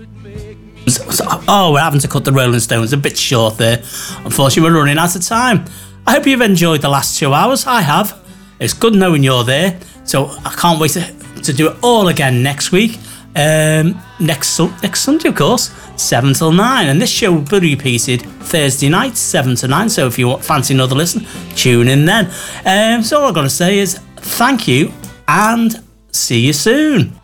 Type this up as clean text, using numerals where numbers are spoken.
Oh, we're having to cut the Rolling Stones a bit short there. Unfortunately, we're running out of time. I hope you've enjoyed the last 2 hours. I have. It's good knowing you're there. So I can't wait to do it all again next week. Next Sunday, of course, 7 till 9. And this show will be repeated Thursday night, 7 to 9. So if you fancy another listen, tune in then. So all I've got to say is thank you and see you soon.